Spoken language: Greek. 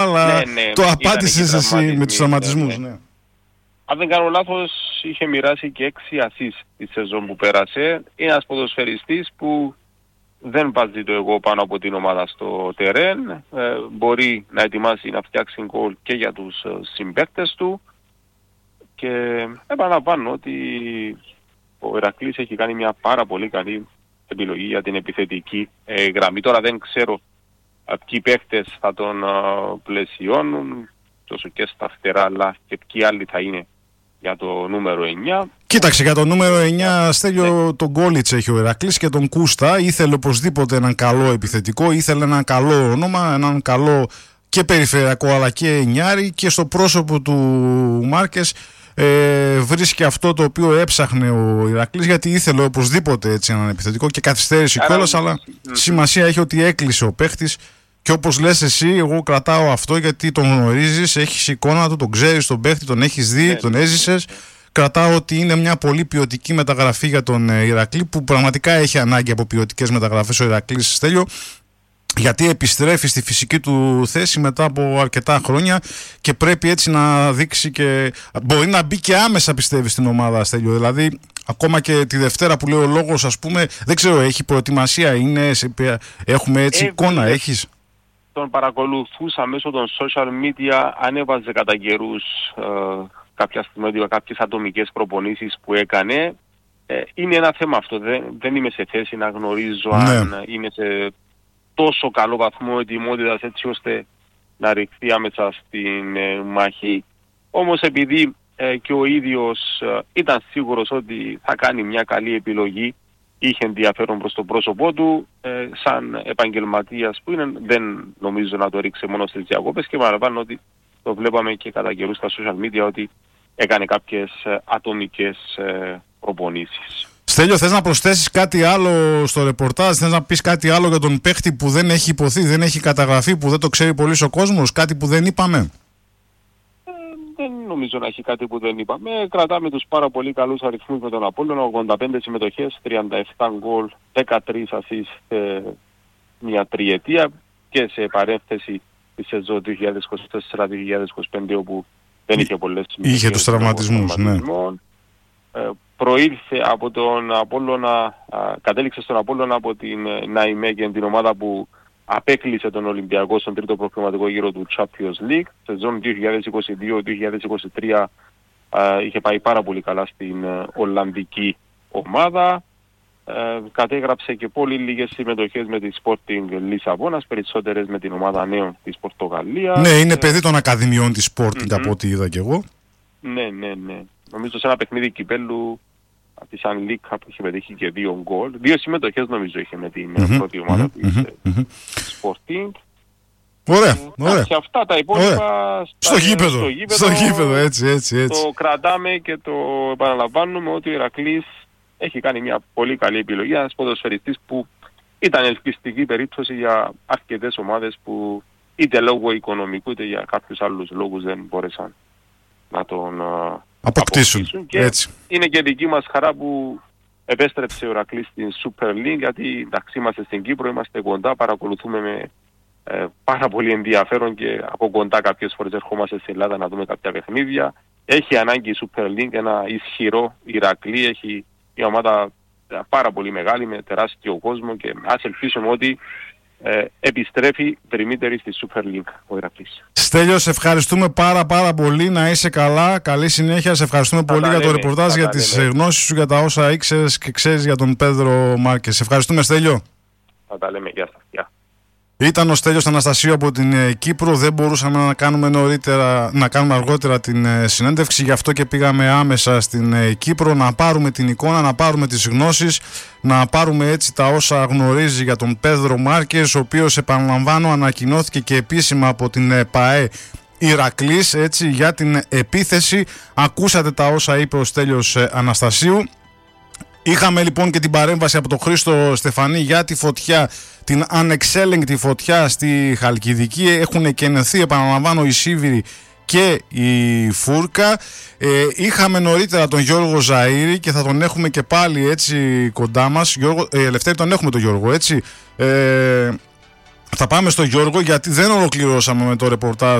αλλά το απάντησες εσύ με τους τραυματισμούς. Ναι. Αν δεν κάνω λάθος, είχε μοιράσει και 6 ασίς τη σεζόν που πέρασε. Είναι ένας ποδοσφαιριστής που δεν βάζει το εγώ πάνω από την ομάδα στο τερέν. Μπορεί να ετοιμάσει να φτιάξει γκολ και για τους συμπαίκτες του. Και επαναλαμβάνω ότι ο Ηρακλής έχει κάνει μια πάρα πολύ καλή επιλογή για την επιθετική γραμμή. Τώρα δεν ξέρω ποιοι παίκτες θα τον πλαισιώνουν, τόσο και στα φτερά, αλλά και ποιοι άλλοι θα είναι για το νούμερο 9. Κοίταξε, για το νούμερο 9, Στέλιο, τον Γκόλιτς έχει ο Ηρακλής και τον Κούστα. Ήθελε οπωσδήποτε έναν καλό επιθετικό, ήθελε έναν καλό όνομα, έναν καλό και περιφερειακό αλλά και εννιάρι, και στο πρόσωπο του Μάρκες βρίσκει αυτό το οποίο έψαχνε ο Ηρακλής, γιατί ήθελε οπωσδήποτε έτσι έναν επιθετικό και καθυστέρησε κιόλας, αλλά σημασία έχει ότι έκλεισε ο παίχτης. Και όπως λες εσύ, εγώ κρατάω αυτό γιατί τον γνωρίζεις, έχεις εικόνα του, τον ξέρεις τον παίχτη, τον έχεις δει, τον έζησες. Κρατάω ότι είναι μια πολύ ποιοτική μεταγραφή για τον Ηρακλή, που πραγματικά έχει ανάγκη από ποιοτικές μεταγραφές ο Ηρακλής, Στέλιο, γιατί επιστρέφει στη φυσική του θέση μετά από αρκετά χρόνια και πρέπει έτσι να δείξει και μπορεί να μπει και άμεσα, πιστεύει, στην ομάδα, Στέλιο. Δηλαδή ακόμα και τη Δευτέρα που λέει ο λόγος, ας πούμε, δεν ξέρω, έχει προετοιμασία, έχουμε έτσι εικόνα, έχεις? Τον παρακολουθούσα μέσω των social media, ανέβαζε κατά καιρούς κάποια στιγμή κάποιες ατομικές προπονήσεις που έκανε. Είναι ένα θέμα αυτό, δεν είμαι σε θέση να γνωρίζω αν είναι σε τόσο καλό βαθμό ετοιμότητας έτσι ώστε να ρηχθεί άμεσα στην μάχη. Όμως επειδή και ο ίδιος ήταν σίγουρος ότι θα κάνει μια καλή επιλογή, είχε ενδιαφέρον προς το πρόσωπό του, σαν επαγγελματίας που είναι, δεν νομίζω να το ρίξει μόνο στις διακόπες, και παραπάνω ότι το βλέπαμε και κατά καιρούς στα social media ότι έκανε κάποιες ατομικές προπονήσεις. Στέλιο, θες να προσθέσεις κάτι άλλο στο ρεπορτάζ, θες να πεις κάτι άλλο για τον παίχτη που δεν έχει υποθεί, δεν έχει καταγραφεί, που δεν το ξέρει πολύς ο κόσμος, κάτι που δεν είπαμε? Δεν νομίζω να έχει κάτι που δεν είπαμε. Κρατάμε τους πάρα πολύ καλούς αριθμούς με τον Απόλλωνα, 85 συμμετοχές, 37 γκολ, 13 ασίς σε μια τριετία, και σε παρένθεση τη σεζόν 2024-2025 όπου δεν είχε πολλές συμμετοχές. Είχε τους τραυματισμούς, ναι. Προήλθε από τον Απόλλωνα, κατέληξε στον Απόλλωνα από την Ναϊμέγεν, την ομάδα που απέκλεισε τον Ολυμπιακό στον τρίτο προκριματικό γύρο του Champions League. Σεζόν 2022-2023 είχε πάει πάρα πολύ καλά στην Ολλανδική ομάδα. Κατέγραψε και πολύ λίγες συμμετοχές με τη Sporting Λισαβόνας, περισσότερες με την ομάδα νέων της Πορτογαλίας. Ναι, είναι παιδί των ακαδημιών της Sporting από ό,τι είδα κι εγώ. Ναι. Νομίζω σε ένα παιχνίδι κυπέλλου τη Sun League Cup είχε πετύχει και 2 γκολ. 2 συμμετοχές νομίζω είχε με την πρώτη ομάδα της Sporting. Ωραία. Και αυτά τα υπόλοιπα στο γήπεδο, έτσι. Το κρατάμε και το επαναλαμβάνουμε ότι ο Ηρακλής έχει κάνει μια πολύ καλή επιλογή. Ένας ποδοσφαιριστής που ήταν ελκυστική περίπτωση για αρκετές ομάδες που είτε λόγω οικονομικού είτε για κάποιους άλλους λόγους δεν μπόρεσαν να τον αποκτήσουν. Και έτσι. Είναι και δική μας χαρά που επέστρεψε ο Ηρακλής στην Super League, γιατί εντάξει, είμαστε στην Κύπρο, είμαστε κοντά, παρακολουθούμε με πάρα πολύ ενδιαφέρον και από κοντά κάποιες φορές ερχόμαστε στην Ελλάδα να δούμε κάποια παιχνίδια. Έχει ανάγκη η Super League ένα ισχυρό Ηρακλή, έχει μια ομάδα πάρα πολύ μεγάλη με τεράστιο κόσμο, και ας ελπίσουμε ότι επιστρέφει τριμήτερη στη Super League ο Ηρακλής. Στέλιο, σε ευχαριστούμε πάρα πολύ, να είσαι καλά, καλή συνέχεια, σε ευχαριστούμε πολύ για το ρεπορτάζ, για τις γνώσεις σου, για τα όσα ήξερες και ξέρεις για τον Πέδρο Μάρκες. Σε ευχαριστούμε, Στέλιο. Θα τα λέμε, γεια σας. Ήταν ο Στέλιος Αναστασίου από την Κύπρο. Δεν μπορούσαμε να κάνουμε αργότερα την συνέντευξη, γι' αυτό και πήγαμε άμεσα στην Κύπρο να πάρουμε την εικόνα, να πάρουμε τις γνώσεις, να πάρουμε έτσι τα όσα γνωρίζει για τον Πέδρο Μάρκες, ο οποίος, επαναλαμβάνω, ανακοινώθηκε και επίσημα από την ΠΑΕ Ηρακλής, έτσι, για την επίθεση. Ακούσατε τα όσα είπε ο Στέλιος Αναστασίου. Είχαμε λοιπόν και την παρέμβαση από τον Χρήστο Στεφανή για τη φωτιά, την ανεξέλεγκτη φωτιά στη Χαλκιδική. Έχουν εκενεθεί, επαναλαμβάνω, η Σίβηρη και η Φούρκα. Είχαμε νωρίτερα τον Γιώργο Ζαΐρη και θα τον έχουμε και πάλι έτσι κοντά μας. Λευτέρη, τον έχουμε τον Γιώργο, έτσι. Θα πάμε στο Γιώργο, γιατί δεν ολοκληρώσαμε με το ρεπορτάζ